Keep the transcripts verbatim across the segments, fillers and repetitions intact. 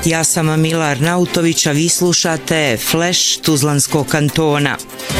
Ja sam Mila Arnautović, a vi slušate Flash Tuzlanskog kantona.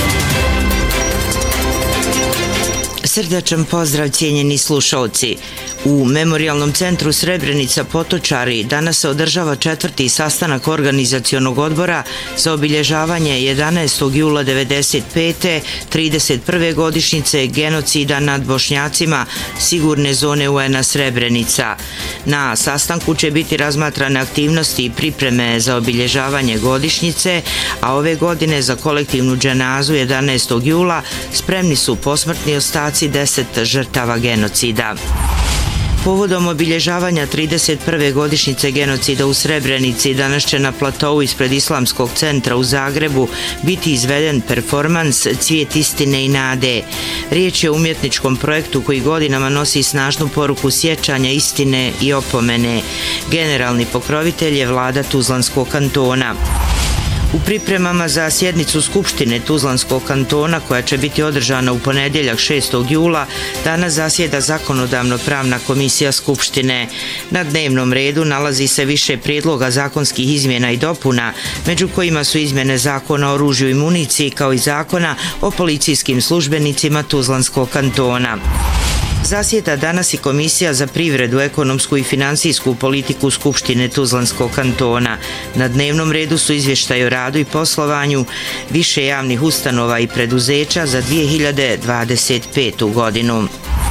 Srdačan pozdrav, cijenjeni slušalci. U Memorijalnom centru Srebrenica Potočari danas se održava četvrti sastanak organizacionog odbora za obilježavanje jedanaestog jula devedeset pete. trideset prve godišnjice genocida nad Bošnjacima sigurne zone U N-a Srebrenica. Na sastanku će biti razmatrane aktivnosti i pripreme za obilježavanje godišnjice, a ove godine za kolektivnu dženazu jedanaestog jula spremni su posmrtni ostaci deset žrtava genocida. Povodom obilježavanja trideset prve godišnjice genocida u Srebrenici danas će na platou ispred Islamskog centra u Zagrebu biti izveden performans Cvijet istine i nade. Riječ je o umjetničkom projektu koji godinama nosi snažnu poruku sjećanja, istine i opomene. Generalni pokrovitelj je vlada Tuzlanskog kantona. U pripremama za sjednicu Skupštine Tuzlanskog kantona, koja će biti održana u ponedjeljak šestog jula, danas zasjeda Zakonodavno-pravna komisija Skupštine. Na dnevnom redu nalazi se više prijedloga zakonskih izmjena i dopuna, među kojima su izmjene Zakona o oružju i municiji kao i Zakona o policijskim službenicima Tuzlanskog kantona. Zasjeda danas i Komisija za privredu, ekonomsku i financijsku politiku Skupštine Tuzlanskog kantona. Na dnevnom redu su izvještaj o radu i poslovanju više javnih ustanova i preduzeća za dvije hiljade dvadeset petu. godinu.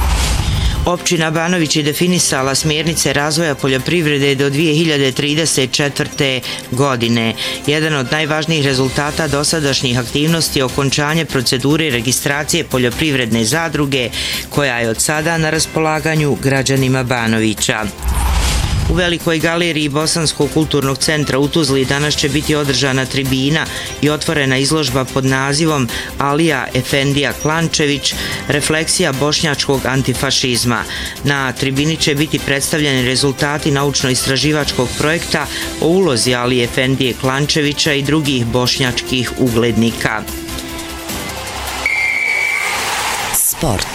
Općina Banović je definisala smjernice razvoja poljoprivrede do dvije hiljade trideset četvrte. godine. Jedan od najvažnijih rezultata dosadašnjih aktivnosti je okončanje procedure registracije poljoprivredne zadruge, koja je od sada na raspolaganju građanima Banovića. U Velikoj galeriji Bosanskog kulturnog centra u Tuzli danas će biti održana tribina i otvorena izložba pod nazivom Alija Efendija Klančević, refleksija bošnjačkog antifašizma. Na tribini će biti predstavljeni rezultati naučno-istraživačkog projekta o ulozi Alije Efendije Klančevića i drugih bošnjačkih uglednika. Sport.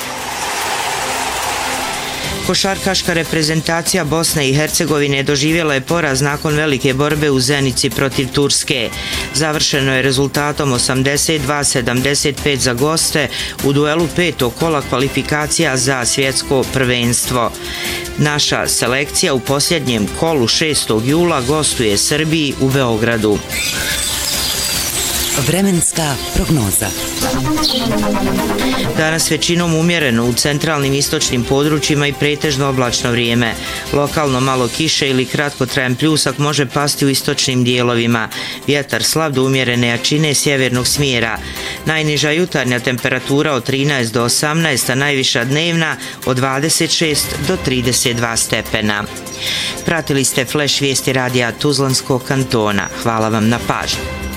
Košarkaška reprezentacija Bosne i Hercegovine doživjela je poraz nakon velike borbe u Zenici protiv Turske. Završeno je rezultatom osamdeset dva sedamdeset pet za goste u duelu petog kola kvalifikacija za svjetsko prvenstvo. Naša selekcija u posljednjem kolu šestog jula gostuje Srbiji u Beogradu. Vremenska prognoza. Danas većinom umjereno u centralnim istočnim područjima i pretežno oblačno vrijeme. Lokalno malo kiše ili kratkotrajan pljusak može pasti u istočnim dijelovima. Vjetar slab do umjerene jačine sjevernog smjera. Najniža jutarnja temperatura od trinaest do osamnaest, a najviša dnevna od dvadeset šest do trideset dva stepena. Pratili ste Flash vijesti radija Tuzlanskog kantona. Hvala vam na pažnju.